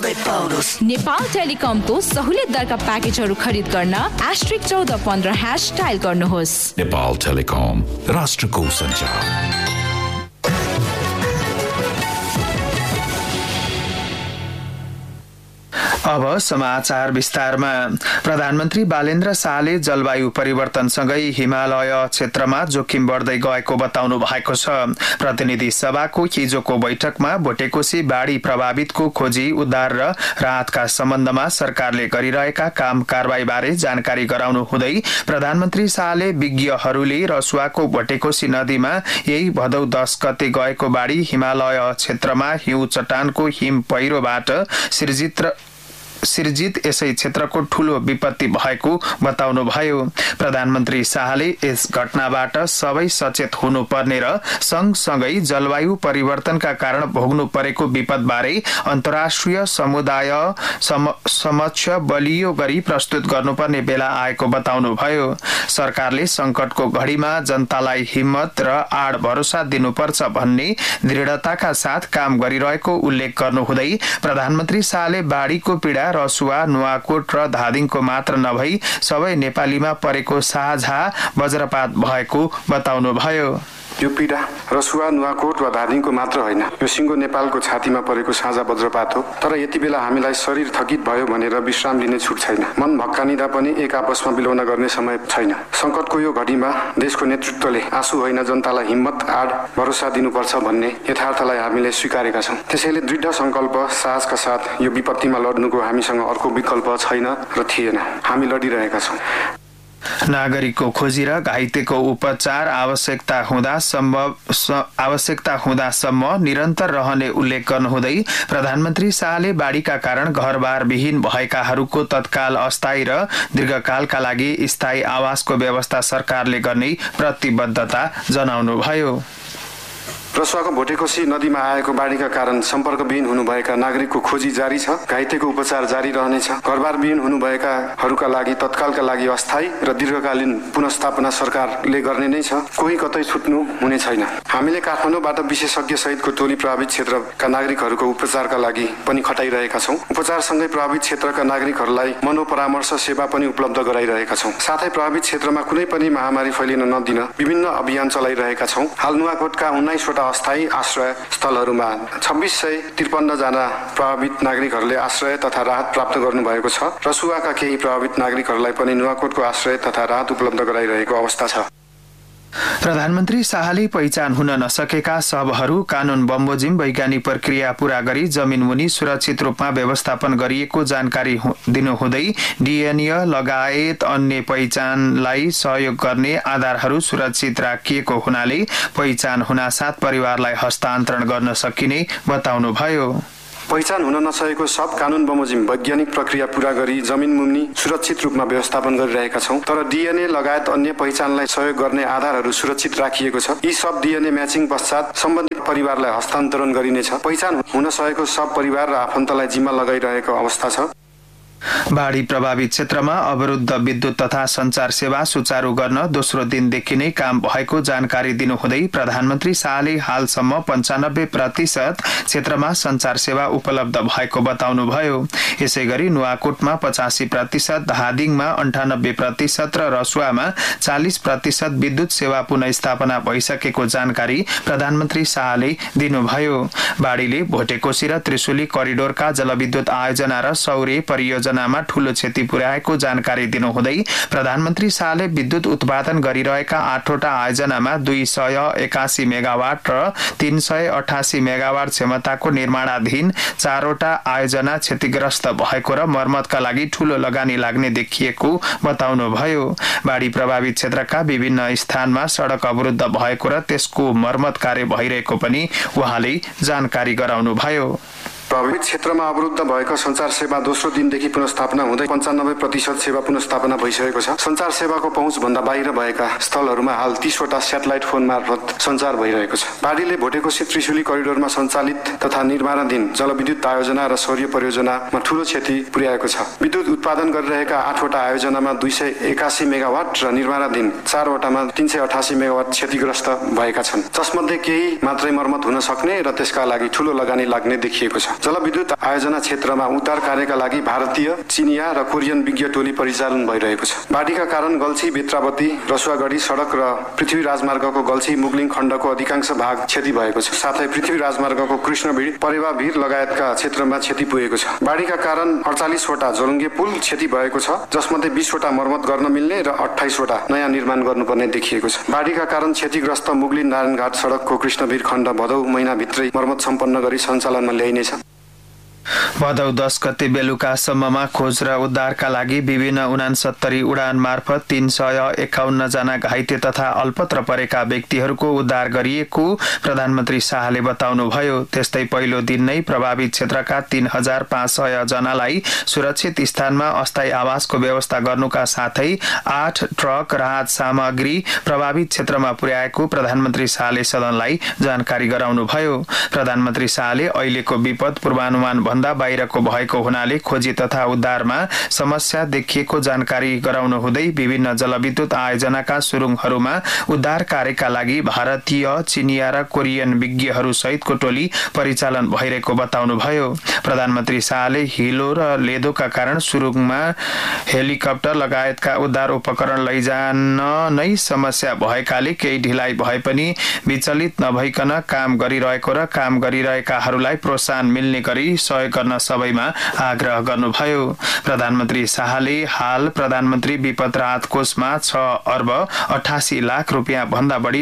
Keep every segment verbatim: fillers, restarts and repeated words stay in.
सबै पाउनुस्। नेपाल टेलिकमको सहुलियत दरका प्याकेजहरू खरिद गर्न एस्ट्रिक चौध पन्ध्र ह्यास डायल गर्नुहोस्। नेपाल टेलिकम, राष्ट्रको सञ्चार। अब समाचार विस्तारमा। प्रधानमन्त्री बालेन्द्र शाहले जलवायु परिवर्तनसँगै हिमालय क्षेत्रमा जोखिम बढ्दै गएको बताउनु भएको छ। प्रतिनिधि सभाको हिजोको बैठकमा भोटेकोशी बाढी प्रभावितको खोजी, उद्धार र राहतका सम्बन्धमा सरकारले गरिरहेका काम कारबाहीबारे जानकारी गराउनु हुँदै प्रधानमन्त्री शाहले विज्ञहरूले रसुवाको भोटेकोशी नदीमा यही भदौ दस गते गएको बाढी हिमालय क्षेत्रमा हिउँ चट्टानको हिम पहिरोबाट सिर्जित सिर्जित यसै क्षेत्रको ठूलो विपत्ति भएको बताउनुभयो। प्रधानमन्त्री शाहले यस घटनाबाट सबै सचेत हुनुपर्ने र सँगसँगै जलवायु परिवर्तनका कारण भोग्नु परेको विपदबारे अन्तर्राष्ट्रिय समुदाय समक्ष बलियो गरी प्रस्तुत गर्नुपर्ने बेला आएको बताउनुभयो। सरकारले संकटको घडीमा जनतालाई हिम्मत र आड भरोसा दिनुपर्छ भन्ने दृढताका साथ काम गरिरहेको उल्लेख गर्नुहुँदै प्रधानमन्त्री शाहले बाढीको पीडा रसुवा, नुवाकोट र धादिङको मात्र नभई सबै नेपालीमा परेको साझा वज्रपात भएको बताउनुभयो। यो पीडा रसुवा, नुवाकोट वा धादिङको मात्र होइन, यो सिङ्गो नेपालको छातीमा परेको साझा वज्रपात हो। तर यति बेला हामीलाई शरीर थकित भयो भनेर विश्राम लिने छुट छैन। मन भक्कानिँदा पनि एक आपसमा बिलौना गर्ने समय छैन। संकटको यो घडीमा देशको नेतृत्वले आँसु होइन, जनतालाई हिम्मत, आड भरोसा दिनुपर्छ भन्ने यथार्थलाई हामीले स्वीकारेका छौँ। त्यसैले दृढ संकल्प, साहसका साथ यो विपत्तिमा लड्नुको हामीसँग अर्को विकल्प छैन र थिएन। हामी लडिरहेका छौँ। नागरिकको खोजी र घाइतेको उपचार आवश्यकता हुँदा सम्भव आवश्यकता हुँदासम्म निरन्तर रहने उल्लेख गर्नुहुँदै प्रधानमन्त्री शाहले बाढीका कारण घरबार विहीन भएकाहरूको तत्काल, अस्थायी र दीर्घकालका लागि स्थायी आवासको व्यवस्था सरकारले गर्ने प्रतिबद्धता जनाउनुभयो। रसुवाको भोटेकोशी नदीमा आएको बाढीका कारण सम्पर्कविहीन हुनुभएका नागरिकको खोजी जारी छ। घाइतेको उपचार जारी रहनेछ। घरबार विहीन हुनुभएकाहरूका लागि तत्कालका लागि अस्थायी र दीर्घकालीन पुनर्स्थापना सरकारले गर्ने नै छ। कोही कतै छुट्नु हुने छैन। हामीले काठमाडौँबाट विशेषज्ञ सहितको टोली प्रभावित क्षेत्रका नागरिकहरूको उपचारका लागि पनि खटाइरहेका छौँ। उपचारसँगै प्रभावित क्षेत्रका नागरिकहरूलाई मनोपरामर्श सेवा पनि उपलब्ध गराइरहेका छौँ। साथै प्रभावित क्षेत्रमा कुनै पनि महामारी फैलिन नदिन विभिन्न अभियान चलाइरहेका छौँ। हाल नुवाकोटका उन्नाइसवटा अस्थायी आश्रय स्थलहरूमा छब्बिस सय त्रिपन्न जना प्रभावित नागरिकहरूले आश्रय तथा राहत प्राप्त गर्नुभएको छ। रसुवाका केही प्रभावित नागरिकहरूलाई पनि नुवाकोटको आश्रय तथा राहत उपलब्ध गराइरहेको अवस्था छ। प्रधानमन्त्री शाहले पहिचान हुन नसकेका शवहरू कानून बमोजिम वैज्ञानिक प्रक्रिया पूरा गरी जमिनमुनि सुरक्षित रूपमा व्यवस्थापन गरिएको जानकारी दिनुहुँदै डीएनए लगायत अन्य पहिचानलाई सहयोग गर्ने आधारहरू सुरक्षित राखिएको हुनाले पहिचान हुनासाथ परिवारलाई हस्तान्तरण गर्न सकिने बताउनुभयो। पहिचान हुन नसकेको सब कानून बमोजिम वैज्ञानिक प्रक्रिया पूरा गरी जमिन मुनि सुरक्षित रूपमा व्यवस्थापन गरिरहेका छौँ। तर डीएनए लगायत अन्य पहिचानलाई सहयोग गर्ने आधारहरू सुरक्षित राखिएको छ। यी सब डीएनए म्याचिङ पश्चात सम्बन्धित परिवारलाई हस्तान्तरण गरिनेछ। पहिचान हुन सकेको सब परिवार र आफन्तलाई जिम्मा लगाइरहेको अवस्था छ। बाढी प्रभावित क्षेत्रमा अवरुद्ध विद्युत तथा संचार सेवा सुचारू गर्न दोस्रो दिनदेखि नै काम भएको जानकारी दिनुहुँदै प्रधानमन्त्री शाहले हालसम्म पन्चानब्बे प्रतिशत क्षेत्रमा संचार सेवा उपलब्ध भएको बताउनुभयो। यसै गरी नुवाकोटमा पचासी प्रतिशत, धादिङमा अन्ठानब्बे प्रतिशत र रसुवामा चालिस प्रतिशत विद्युत सेवा पुनः भइसकेको जानकारी प्रधानमन्त्री शाहले दिनुभयो। बाढीले भोटेकोशी र त्रिशुली करिडोरका जलविद्युत आयोजना र सौर्य परियोजना मा ठूलो क्षति पुर्याएको जानकारी दिनुहुँदै प्रधानमन्त्री शाहले विद्युत उत्पादन गरिरहेका आठवटा आयोजनामा दुई सय एकासी मेगावाट र तीन सय अठासी मेगावाट क्षमताको निर्माणाधीन चारवटा आयोजना क्षतिग्रस्त भएको र मर्मतका लागि ठूलो लगानी लाग्ने देखिएको बताउनुभयो। बाढी प्रभावित क्षेत्रका विभिन्न स्थानमा सड़क अवरुद्ध भएको र त्यसको मर्मत कार्य भइरहेको पनि उहाँले जानकारी गराउनुभयो। प्रभावित क्षेत्रमा अवरुद्ध भएको संचार सेवा दोस्रो दिनदेखि पुनर्स्थापना हुँदै पन्चानब्बे प्रतिशत सेवा पुनर्स्थापना भइसकेको छ। संचार सेवाको पहुँच भन्दा बाहिर भएका स्थलहरूमा हाल तीसवटा सेटेलाइट फोन मार्फत संचार भइरहेको छ। बाढीले भोटेकोशी त्रिशुली करिडोरमा सञ्चालित तथा निर्माणाधीन जलविद्युत आयोजना र सौर्य परियोजनामा ठूलो क्षति पुर्याएको छ। विद्युत उत्पादन गरिरहेका आठवटा आयोजनामा दुई सय एकासी मेगावाट र निर्माणाधीन चारवटामा तीन सय अठासी मेगावाट क्षतिग्रस्त भएका छन्, जसमध्ये केही मात्रै मर्मत हुन सक्ने र त्यसका लागि ठूलो लगानी लाग्ने देखिएको छ। जलविद्युत आयोजना क्षेत्रमा उद्धार कार्यका लागि भारतीय, चिनिया र कोरियन विज्ञ टोली परिचालन भइरहेको छ। बाढीका कारण गल्छी, बेत्रावती, रसुवागढी सडक र पृथ्वी राजमार्गको गल्छी मुगलिङ खण्डको अधिकांश भाग क्षति भएको छ। साथै पृथ्वी राजमार्गको कृष्णभिड, परेवाभिर लगायतका क्षेत्रमा क्षति पुगेको छ। बाढीका कारण अडचालिस वटा जोलुङ्गे पुल क्षति भएको छ, जसमध्ये बीस वटा मर्मत गर्न मिल्ने र अट्ठाइस वटा नयाँ निर्माण गर्नुपर्ने देखिएको छ। बाढीका कारण क्षतिग्रस्त मुगलिन नारायणघाट सडकको कृष्णभिर खण्ड भदौ महिनाभित्रै मर्मत सम्पन्न गरी सञ्चालनमा ल्याइनेछ। भदौ दस गते बेलुकासम्ममा खोज र उद्धारका लागि विभिन्न उनासत्तरी उडान मार्फत तीन सय एकाउन्न जना घाइते तथा अल्पत्र परेका व्यक्तिहरूको उद्धार गरिएको प्रधानमन्त्री शाहले बताउनुभयो। त्यस्तै पहिलो दिन नै प्रभावित क्षेत्रका तीन हजार पाँच सय जनालाई सुरक्षित स्थानमा अस्थायी आवासको व्यवस्था गर्नुका साथै आठ ट्रक राहत सामग्री प्रभावित क्षेत्रमा पुर्याएको प्रधानमन्त्री शाहले सदनलाई जानकारी गराउनुभयो। प्रधानमन्त्री शाहले अहिलेको विपद पूर्वानुमान भन्दा बाहिरको भएको हुनाले खोजी तथा उद्धारमा समस्या देखिएको जानकारी गराउनु हुँदै विभिन्न जलविद्युत आयोजनाका सुरुङहरूमा उद्धार कार्यका लागि भारतीय, चिनिया र कोरियन विज्ञहरू सहितको टोली परिचालन भइरहेको बताउनुभयो। प्रधानमन्त्री शाहले हिलो र लेदोका कारण सुरुङमा हेलिकप्टर लगायतका उद्धार उपकरण लैजान नै समस्या भएकाले केही ढिलाइ भए पनि विचलित नभइकन काम गरिरहेको र काम गरिरहेकाहरूलाई प्रोत्साहन मिल्ने गरी सहयोग गर्न सबैमा आग्रह गर्नुभयो। प्रधानमन्त्री शाहले हाल प्रधानमन्त्री विपद राहत कोषमा छ अर्ब अठासी लाख रुपियाँ भन्दा बढी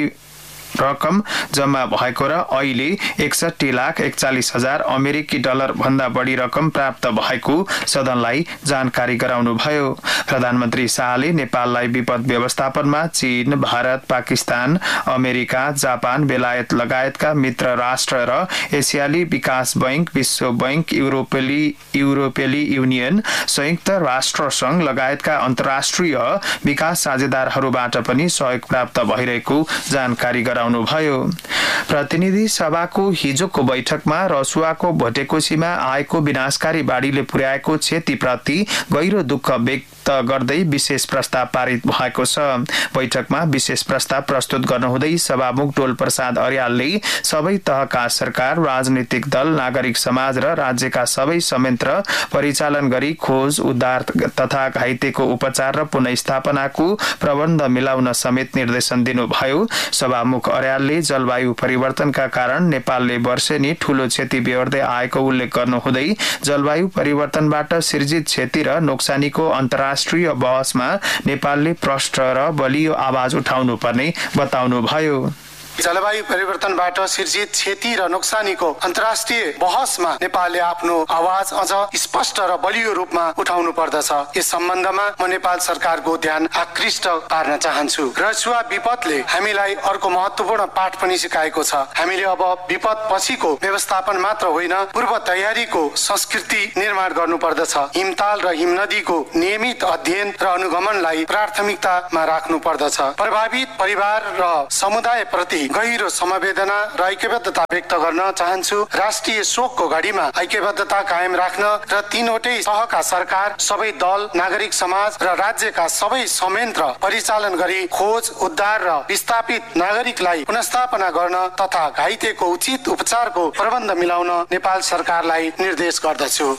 रकम जम्मा भएको र अहिले एकसठी लाख एकचालिस हजार अमेरिकी डलर भन्दा बढी रकम प्राप्त भएको सदनलाई जानकारी गराउनुभयो। प्रधानमन्त्री शाहले नेपाललाई विपद व्यवस्थापनमा चीन, भारत, पाकिस्तान, अमेरिका, जापान, बेलायत लगायतका मित्र राष्ट्र र एसियाली विकास बैंक, विश्व बैंक, युरोपेली युरोपेली युनियन, संयुक्त राष्ट्र संघ लगायतका अन्तर्राष्ट्रिय विकास साझेदारहरूबाट पनि सहयोग प्राप्त भइरहेको जानकारी गराउनु भयो। प्रतिनिधि सभाको हिजोको बैठकमा रसुवाको भटेकोसीमा आएको विनाशकारी बाढीले पुर्याएको क्षतिप्रति गहिरो दुःख व्यक्त गर्दै विशेष प्रस्ताव पारित भएको छ। बैठकमा विशेष प्रस्ताव प्रस्तुत गर्नुहुँदै सभामुख डोल प्रसाद अर्यालले सबै तहका सरकार, राजनीतिक दल, नागरिक समाज र राज्यका सबै संयन्त्र परिचालन गरी खोज, उद्धार तथा घाइतेको उपचार र पुनर्स्थापनाको प्रबन्ध मिलाउन समेत निर्देशन दिनुभयो। सभामुख अर्यालले जलवायु परिवर्तनका कारण नेपालले वर्षेनी ठूलो क्षति बेहोर्दै आएको उल्लेख गर्नुहुँदै जलवायु परिवर्तनबाट सिर्जित क्षति र नोक्सानीको अन्तर्राष्ट्रिय बहसमा नेपालले प्रष्ट र बलियो आवाज उठाउनु पर्ने बताउनुभयो। जलवायु परिवर्तनबाट सिर्जित क्षति र नोक्सानीको अन्तर्राष्ट्रिय बहसमा नेपालले आफ्नो आवाज अझ स्पष्ट र बलियो रूपमा उठाउनु पर्दछ। यस सम्बन्धमा म नेपाल सरकारको ध्यान आकृष्ट पार्न चाहन्छु। रसुवा विपदले हामीलाई अर्को महत्त्वपूर्ण पाठ पनि सिकाएको छ। हामीले अब विपद पछिको व्यवस्थापन मात्र होइन, पूर्व तयारीको संस्कृति निर्माण गर्नु पर्दछ। हिमताल र हिमनदीको नियमित अध्ययन र अनुगमनलाई प्राथमिकतामा राख्नु पर्दछ। प्रभावित परिवार र समुदाय प्रति गहिरो समवेदना र ऐक्यबद्धता व्यक्त गर्न चाहन्छु। राष्ट्रिय शोकको घडीमा ऐक्यबद्धता कायम राख्न र तीनवटै तहका सरकार, सबै दल, नागरिक समाज र राज्यका सबै संयन्त्र परिचालन गरी खोज, उद्धार र विस्थापित नागरिकलाई पुनर्स्थापना गर्न तथा घाइतेको उचित उपचारको प्रबन्ध मिलाउन नेपाल सरकारलाई निर्देश गर्दछु।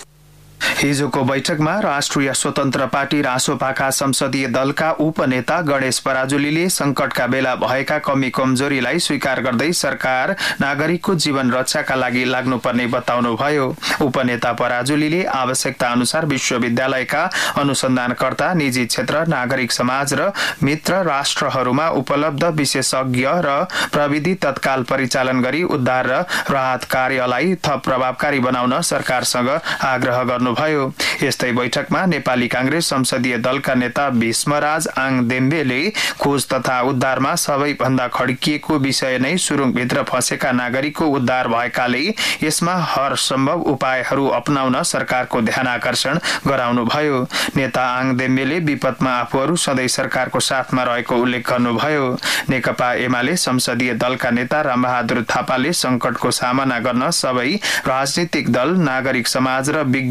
हिजोको बैठकमा राष्ट्रिय स्वतन्त्र पार्टी रासोपाका संसदीय दलका उपनेता गणेश पराजुलीले संकटका बेला भएका कमी कमजोरीलाई स्वीकार गर्दै सरकार नागरिकको जीवन रक्षाका लागि लाग्नुपर्ने बताउनुभयो। उपनेता पराजुलीले आवश्यकता अनुसार विश्वविद्यालयका अनुसन्धानकर्ता, निजी क्षेत्र, नागरिक समाज र मित्र राष्ट्रहरूमा उपलब्ध विशेषज्ञ र प्रविधि तत्काल परिचालन गरी उद्धार र राहत कार्यलाई थप प्रभावकारी बनाउन सरकारसँग आग्रह गर्नु भयो। यस्तै बैठकमा नेपाली कांग्रेस संसदीय दलका नेता भीष्मराज आङदेम्बेले खोज तथा उद्धारमा सबैभन्दा खड्किएको विषय नै सुरुङभित्र फँसेका नागरिकको उद्धार भएकाले यसमा हर सम्भव उपायहरू अपनाउन सरकारको ध्यानआकर्षण गराउनुभयो। नेता आङदेम्बेले विपदमा आफूहरू सधैँ सरकारको साथमा रहेको उल्लेख गर्नुभयो। नेकपा एमाले संसदीय दलका नेता रामबहादुर थापाले संकटको सामना गर्न सबै राजनीतिक दल, नागरिक समाज र विज्ञ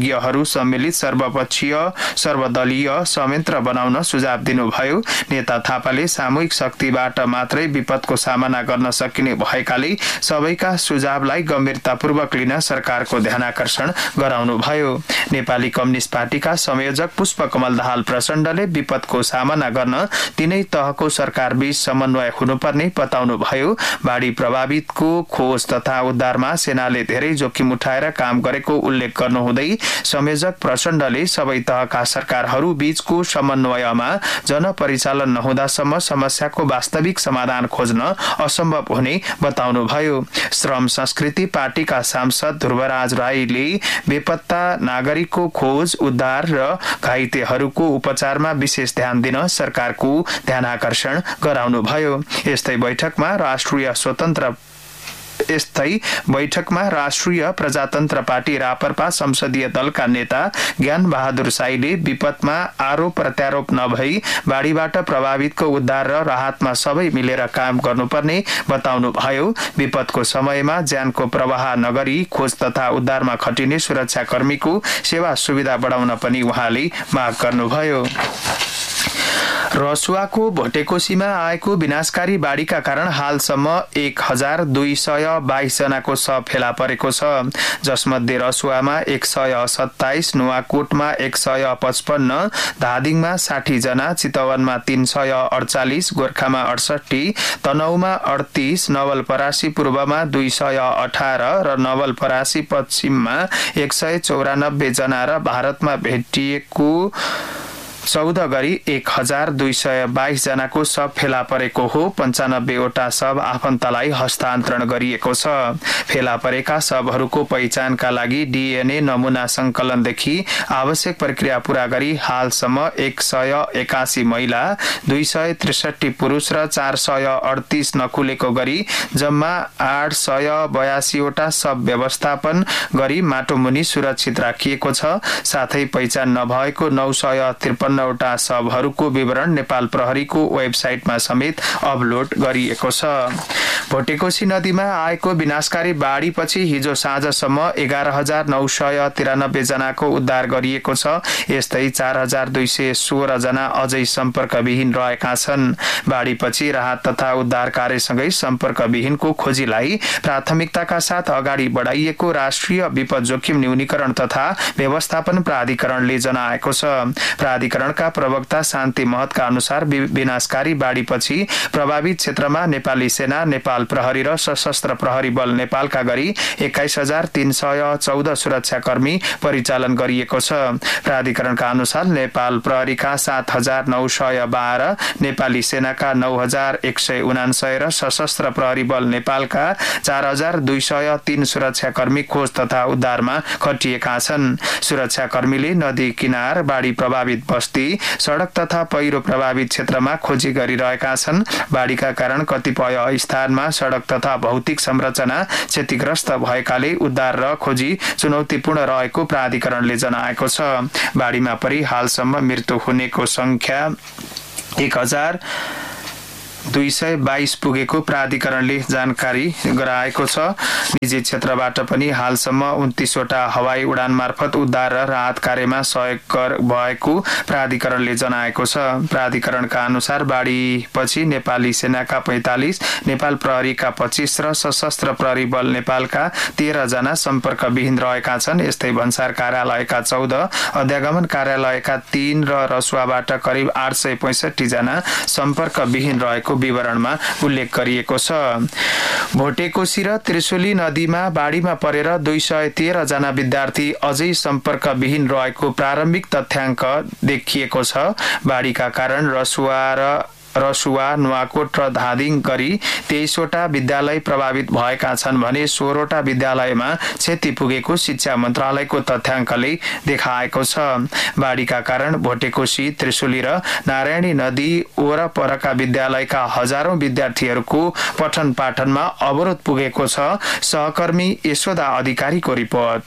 सम्मिलित सर्वपक्षीय सर्वदलीय संयन्त्र बनाउन सुझाव दिनुभयो। नेता थापाले सामूहिक शक्तिबाट मात्रै विपदको सामना गर्न सकिने भएकाले सबैका सुझावलाई गम्भीरतापूर्वक लिन सरकारको ध्यानाकर्षण गराउनुभयो। नेपाली कम्युनिस्ट पार्टीका संयोजक पुष्पकमल दाहाल प्रचण्डले विपदको सामना गर्न तीनै तहको सरकारबीच समन्वय हुनुपर्ने बताउनुभयो। बाढी प्रभावितको खोज तथा उद्धारमा सेनाले धेरै जोखिम उठाएर काम गरेको उल्लेख गर्नुहुँदै संयोजक प्रचण्डले सबै तहका सरकारहरू बीचको समन्वयमा जनपरिचालन नहुँदासम्म समस्याको वास्तविक समाधान खोज्न असम्भव हुने बताउनुभयो। श्रम संस्कृति पार्टीका सांसद ध्रुवराज राईले बेपत्ता नागरिकको खोज उद्धार र घाइतेहरूको उपचारमा विशेष ध्यान दिन सरकारको ध्यानाकर्षण गराउनुभयो। यस्तै बैठकमा राष्ट्रिय स्वतन्त्र यस्तै बैठकमा राष्ट्रिय प्रजातन्त्र पार्टी रापरपा संसदीय दलका नेता ज्ञान बहादुर साईले विपदमा आरोप प्रत्यारोप नभई बाढीबाट प्रभावितको उद्धार र राहतमा सबै मिलेर काम गर्नुपर्ने बताउनुभयो। विपदको समयमा ज्यानको प्रवाह नगरी खोज तथा उद्धारमा खटिने सुरक्षाकर्मीको सेवा सुविधा बढाउन पनि उहाँले माग गर्नुभयो। रसुवाको भोटेकोसीमा आएको विनाशकारी बाढीका कारण हालसम्म एक हजार दुई सय बाइस जनाको शव फेला परेको छ, जसमध्ये रसुवामा एक सय सत्ताइस, नुवाकोटमा एक सय पचपन्न, धादिङमा साठी जना, चितवनमा तीन सय अडचालिस, गोर्खामा अडसठी, तनहुमा अडतीस, नवलपरासी पूर्वमा दुई सय अठार र नवलपरासी पश्चिममा एक सय चौरानब्बे जना र भारतमा भेटिएको चौध गरी एक हजार दुई सय बाइस जनाको शव फेला परेको हो। पञ्चानब्बेवटा शव आफन्तलाई हस्तान्तरण गरिएको छ। फेला परेका शवहरूको पहिचानका लागि डीएनए नमुना संकलनदेखि आवश्यक प्रक्रिया पूरा गरी हालसम्म एक सय एकासी महिला, दुई सय त्रिसठी पुरुष र चार सय अडतीस नकुलेको गरी जम्मा आठ सय बयासीवटा शव व्यवस्थापन गरी माटोमुनि सुरक्षित राखिएको छ। साथै पहिचान नभएको नौ सय त्रिपन्न वटा शवहरूको विवरण नेपाल प्रहरीको वेबसाइटमा समेत अपलोड गरिएको छ। भोटेकोसी नदीमा आएको विनाशकारी बाढीपछि हिजो साँझसम्म एघार हजार नौ सय तिरानब्बे जनाको उद्धार गरिएको छ। यस्तै चार हजार दुई सय सोह्र जना अझै सम्पर्कविहीन रहेका छन्। बाढीपछि राहत तथा उद्धार कार्यसँगै सम्पर्कविहीनको खोजीलाई प्राथमिकताका साथ अगाडि बढाइएको राष्ट्रिय विपद जोखिम न्यूनीकरण तथा व्यवस्थापन प्राधिकरणले जनाएको छ। प्राधिकरण का प्रवक्ता शान्ति महतका अनुसार विनाशकारी बाढीपछि प्रभावित क्षेत्रमा नेपाली सेना, नेपाल प्रहरी र सशस्त्र प्रहरी बल नेपालका गरी एक्काइस हजार तीन सय चौध सुरक्षाकर्मी परिचालन गरिएको छ। प्राधिकरणका अनुसार नेपाल प्रहरीका सात हजार नौ सय बाह्र, नेपाली सेनाका नौ हजार एक सय उनान्सय र सशस्त्र प्रहरी बल नेपालका चार हजार दुई सय तीन सुरक्षाकर्मी खोज तथा उद्धारमा खटिएका छन्। सुरक्षाकर्मीले नदी किनार, बाढी प्रभावित बस्ती, सड़क तथा पहिरो प्रभावित क्षेत्रमा खोजी गरिरहेका छन्। बाढीका कारण कतिपय स्थानमा सड़क तथा भौतिक संरचना क्षतिग्रस्त भएकाले उद्धार र खोजी चुनौतीपूर्ण रहेको प्राधिकरणले जनाएको छ। बाढीमा परि हालसम्म मृत्यु हुनेको संख्या एक हजार दुई सय बाइस पुगेको प्राधिकरणले जानकारी गराएको छ। निजी क्षेत्रबाट पनि हालसम्म उन्तीसवटा हवाई उडान मार्फत उद्धार र राहत कार्यमा सहयोग भएको प्राधिकरणले जनाएको छ। प्राधिकरणका अनुसार बाढीपछि नेपाली सेनाका पैंतालिस, नेपाल प्रहरीका पच्चीस र सशस्त्र प्रहरी बल नेपालका तेह्र जना सम्पर्कविहीन रहेका छन्। यस्तै भन्सार कार्यालयका चौध, अध्यागमन कार्यालयका तीन र रसुवाबाट करिब आठ सय पैंसठी जना सम्पर्कविहीन रहेको विवरणमा उल्लेख गरिएको छ। भोटेकोसी र त्रिशुली नदीमा बाढीमा परेर दुई सय तेह्र जना विद्यार्थी अझै सम्पर्कविहीन रहेको प्रारम्भिक तथ्याङ्क देखिएको छ। बाढीका कारण रसुवा र रसुवा, नुवाकोट र धादिङ गरी तेइसवटा विद्यालय प्रभावित भएका छन् भने सोह्रवटा विद्यालयमा क्षति पुगेको शिक्षा मन्त्रालयको तथ्याङ्कले देखाएको छ। बाढीका कारण भोटेकोसी, त्रिशुली र नारायणी नदी वरपरका विद्यालयका हजारौं विद्यार्थीहरूको पठन पाठनमा अवरोध पुगेको छ। सहकर्मी यशोदा अधिकारीको रिपोर्ट।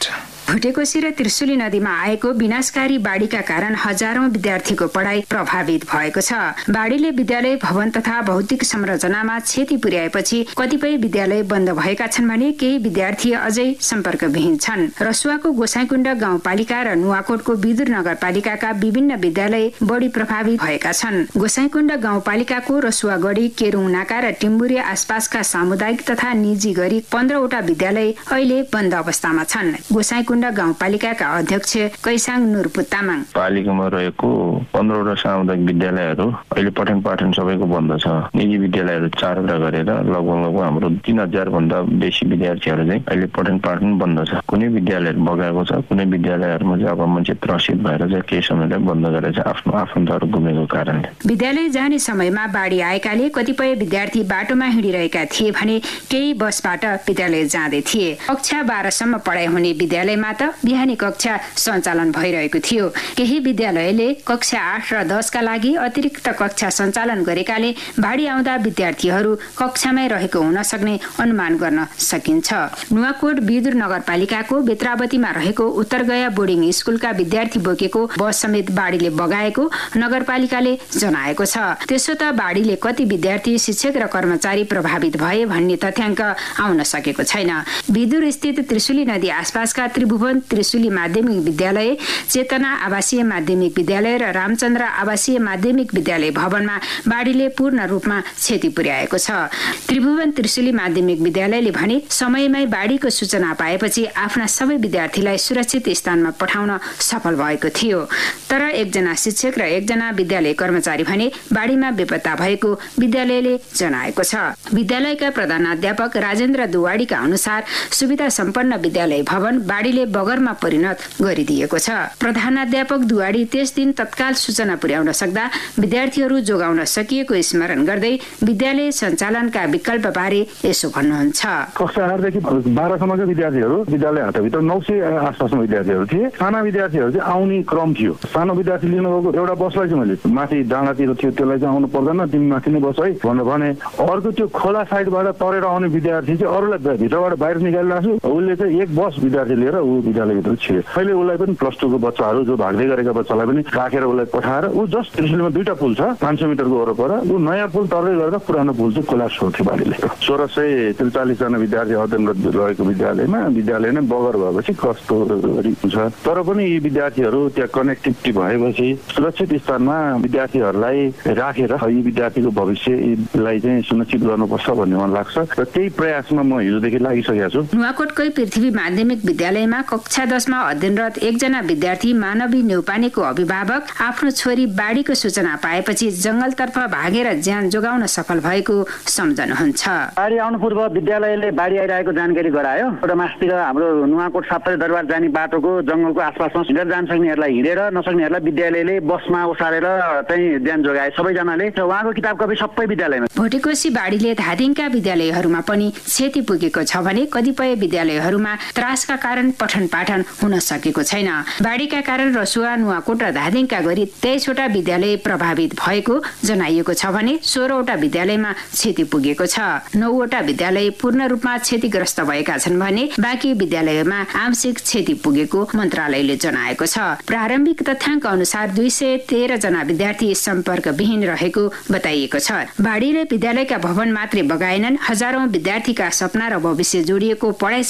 भुटेकोशी र त्रिशुली नदीमा आएको विनाशकारी बाढीका कारण हजारौं विद्यार्थीको पढाइ प्रभावित भएको छ। बाढीले विद्यालय भवन तथा भौतिक संरचनामा क्षति पुर्याएपछि कतिपय विद्यालय बन्द भएका छन् भने केही विद्यार्थी अझै सम्पर्कविहीन छन्। रसुवाको गोसाइँकुण्ड गाउँपालिका र नुवाकोटको विदुर नगरपालिकाका विभिन्न विद्यालय बढी प्रभावित भएका छन्। गोसाइँकुण्ड गाउँपालिकाको रसुवागढी, केरुङ नाका र टिम्बुरे आसपासका सामुदायिक तथा निजी गरी पन्ध्रवटा विद्यालय अहिले बन्द अवस्थामा छन्। गोसाइँकुण्ड गाउँपालिकाका अध्यक्ष कैसाङ नुरपु तामाङ, पालिकामा रहेको पन्ध्रवटा सामुदायिक विद्यालयहरू अहिले पठन पाठन सबैको बन्द छ। निजी विद्यालयहरू चारवटा गरेर लगभग लगभग हाम्रो तीन हजार भन्दा बेसी विद्यार्थीहरू चाहिँ अहिले पठन पाठन बन्द छ। कुनै विद्यालयहरू बगाएको छ, कुनै विद्यालयहरूमा चाहिँ अब मान्छे त्रसित भएर चाहिँ केही समयलाई बन्द गरेर चाहिँ आफ्नो आफन्तहरू गुमेको कारणले। विद्यालय जाने समयमा बाढी आएकाले कतिपय विद्यार्थी बाटोमा हिँडिरहेका थिए भने केही बसबाट विद्यालय जाँदै थिए। कक्षा बाह्रसम्म पढाइ हुने विद्यालयमा त बिहानी कक्षा सञ्चालन भइरहेको थियो। केही विद्यालयले कक्षा आठ र दसका लागि अतिरिक्त कक्षा सञ्चालन गरेकाले बाढी आउँदा विद्यार्थीहरू कक्षामै रहेको हुन सक्ने अनुमान गर्न सकिन्छ। नुवाकोट विदुर नगरपालिकाको बेत्रावतीमा रहेको उत्तरगया बोर्डिङ स्कुलका विद्यार्थी बोकेको बस समेत बाढीले बगाएको नगरपालिकाले जनाएको छ। त्यसो त बाढीले कति विद्यार्थी, शिक्षक र कर्मचारी प्रभावित भए भन्ने तथ्याङ्क आउन सकेको छैन। विदुर स्थित त्रिशुली नदी आसपासका त्रिभुवन त्रिशुली माध्यमिक विद्यालय, चेतना आवासीय माध्यमिक विद्यालय र रामचन्द्र आवासीय माध्यमिक विद्यालय भवनमा बाढीले पूर्ण रूपमा क्षति पुर्याएको छ। त्रिभुवन त्रिशुली माध्यमिक विद्यालयले भने समयमै बाढीको सूचना पाएपछि आफ्ना सबै विद्यार्थीलाई सुरक्षित स्थानमा पठाउन सफल भएको थियो। तर एकजना शिक्षक र एकजना विद्यालय कर्मचारी भने बाढीमा बेपत्ता भएको विद्यालयले जनाएको छ। विद्यालयका प्रधानाध्यापक राजेन्द्र दुवाडीका अनुसार सुविधा सम्पन्न विद्यालय भवन बाढीले बगरमा परिणत गरिदिएको छ। प्रधानाध्यापक दुवाडी त्यस दिन तत्काल सूचना पुर्याउन सक्दा विद्यार्थीहरू जोगाउन सकिएको स्मरण गर्दै विद्यालय सञ्चालनका विकल्प बारे यसो भन्नुहुन्छ। कक्षा आठदेखि बाह्रसम्मका विद्यार्थीहरू विद्यालय हाटभित्र नौ सय आसपासमा विद्यार्थीहरू थिए। साना विद्यार्थीहरू चाहिँ आउने क्रम थियो। सानो विद्यार्थी लिनुभएको एउटा बसलाई चाहिँ मैले माथि डाँडातिर थियो, त्यसलाई चाहिँ आउनु पर्दैन, तिमी माथि नै बस है भनेर भने। अर्को त्यो खोला साइडबाट तरेर आउने विद्यार्थी चाहिँ अरूलाई भित्रबाट बाहिर निकालिरहेको छु, उसले चाहिँ एक बस विद्यार्थी लिएर ऊ विद्यालयभित्र छिरे। अहिले उसलाई पनि प्लस टूको बच्चाहरू जो भाग्दै गरेका बच्चालाई पनि राखेर उसलाई पठाएर ऊ जस्ट त्रिशुलीमा दुईटा पुल छ, पाँच सय मिटरको वरपर ऊ नयाँ पुल तर्दै गरेर पुरानो पुल चाहिँ कोलाप्स हुन्थ्यो बाढीले। सोह्र सय त्रिचालिसजना विद्यार्थी अध्ययनरत रहेको विद्यालयमा विद्यालय नै बगर भएपछि कस्तो हुन्छ। तर पनि यी विद्यार्थीहरू त्यहाँ कनेक्टिभिटी भएपछि सुरक्षित स्थानमा विद्यार्थीहरूलाई राखेर यी विद्यार्थीको भविष्यलाई चाहिँ सुनिश्चित गर्नुपर्छ भन्ने मलाई लाग्छ र त्यही प्रयासमा म हिजोदेखि लागिसकेको छु। नुवाकोटकै पृथ्वी माध्यमिक विद्यालयमा कक्षा दसमा अध्ययनरत एकजना विद्यार्थी मानवी न्यौपानेको अभिभावक आफ्नो छोरी बाढीको सूचना पाएपछि जंगलतर्फ भागेर ज्यान जोगाउन सफल भएको सम्झनुहुन्छ। बाढी आउनु पूर्व विद्यालयले बाढी आइरहेको जानकारी गरायो। एउटा मासतिर हाम्रो नुवाकोट साप्ताहिक दरबार जाने बाटोको जंगलको आसपासमा हिँडेर जान सक्नेहरूलाई हिँडेर नसक्नेहरूलाई विद्यालयले बसमा उसारेर चाहिँ ज्यान जोगाए सबैजनाले। उहाँको किताब कपी सबै विद्यालयमा। भोटेकोशी बाढीले धादिङका विद्यालयहरूमा पनि क्षति पुगेको छ भने कतिपय विद्यालयहरूमा त्रासका कारण पठन पाठन हुन सकेको छैन। बाढीका कारण रसुवा, नुवाकोट र धादिङका गरी तेइसवटा विद्यालय प्रभावित भएको जनाइएको छ भने सोह्रवटा विद्यालयमा क्षति पुगेको छ। नौवटा विद्यालय पूर्ण रूपमा क्षतिग्रस्त भएका छन् भने बाँकी विद्यालयमा आंशिक क्षति पुगेको मन्त्रालयले जनाएको छ। प्रारम्भिक तथ्याङ्क अनुसार दुई सय तेह्र जना विद्यार्थी सम्पर्कविहीन रहेको बताइएको छ। बाढीले विद्यालयका भवन मात्रै बगाएनन्, हजारौं विद्यार्थीका सपना र भविष्य जोडिएको पढाइ